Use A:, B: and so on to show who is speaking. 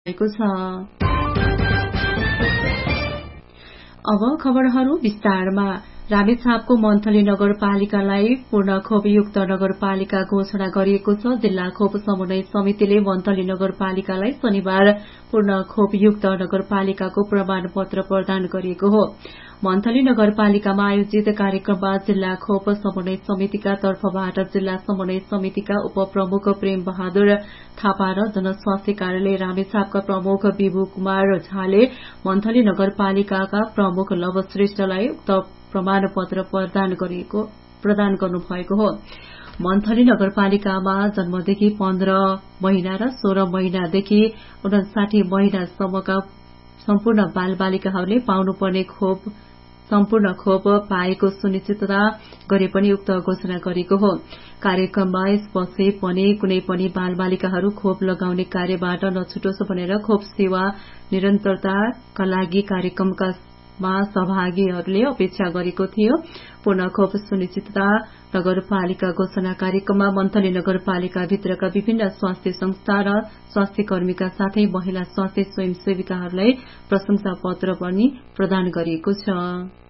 A: अब खबरहरू विस्तारमा। रामेछापको मन्थली नगरपालिकालाई पूर्ण खोपयुक्त नगरपालिका घोषणा गरिएको छ। जिल्ला खोप समन्वय समितिले मन्थली नगरपालिकालाई शनिबार पूर्ण खोपयुक्त नगरपालिकाको प्रमाणपत्र प्रदान गरिएको हो। मन्थली नगरपालिकामा आयोजित कार्यक्रममा जिल्ला खोप समन्वय समितिका तर्फबाट जिल्ला समन्वय समितिका उपप्रमुख प्रेम बहादुर थापा र जनस्वास्थ्य कार्यालय रामेछापका प्रमुख विभु कुमार झाले मन्थली नगरपालिकाका प्रमुख लव श्रेष्ठलाई उक्त प्रमाणपत्र प्रदान गर्नुभएको हो। मन्थली नगरपालिकामा जन्मदेखि 15 महिना र 16 महिनादेखि 59 महिनासम्मका सम्पूर्ण बालबालिकाहरूले पाउनुपर्ने सम्पूर्ण खोप पाएको सुनिश्चितता गरे पनि उक्त घोषणा गरिएको हो। कार्यक्रममा यसपछि पनि कुनै पनि बालबालिकाहरू खोप लगाउने कार्यबाट नछुटोस् भनेर खोप सेवा निरन्तरताका लागि कार्यक्रममा सहभागीहरूले अपेक्षा गरेको थियो। पूर्ण खोप सुनिश्चितता नगरपालिका घोषणा कार्यक्रममा मन्थली नगरपालिकाभित्रका विभिन्न स्वास्थ्य संस्था र स्वास्थ्य कर्मीका साथै महिला स्वास्थ्य स्वयंसेविकाहरूलाई प्रशंसा पत्र पनि प्रदान गरिएको छ।